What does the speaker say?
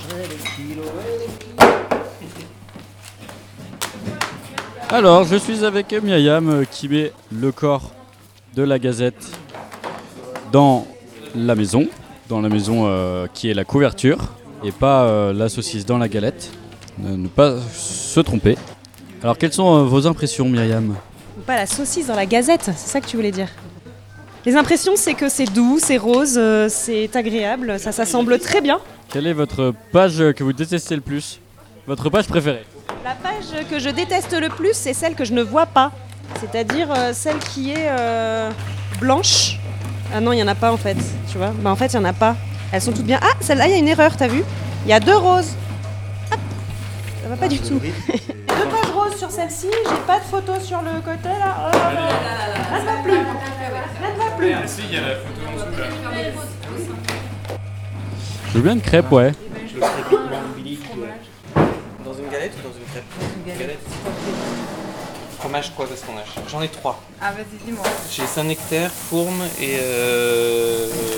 Alors, je suis avec Myriam qui met le corps de la gazette dans la maison qui est la couverture et pas la saucisse dans la galette. Ne pas se tromper. Alors, quelles sont vos impressions, Myriam ? Ou pas la saucisse dans la gazette, c'est ça que tu voulais dire. Les impressions, c'est que c'est doux, c'est rose, c'est agréable, ça s'assemble très bien. Quelle est votre page que vous détestez le plus ? Votre page préférée ? La page que je déteste le plus, c'est celle que je ne vois pas. C'est-à-dire celle qui est blanche. Ah non, il n'y en a pas en fait, tu vois. Bah en fait, il n'y en a pas. Elles sont toutes bien. Ah, celle-là, il y a une erreur, t'as vu ? Il y a 2 roses. Hop. Ça va pas du tout. 2 pages roses sur celle-ci, j'ai pas de photo sur le côté là. Oh là là. Là, ça va plus. Là, ça va plus. Ah si, il y a la photo en dessous là. Je veux bien une crêpe, ouais. Dans une galette ou dans une crêpe ? Une galette. Fromage quoi parce qu'on a ? J'en ai 3. Ah vas-y, dis-moi. J'ai Saint-Nectaire, Fourme et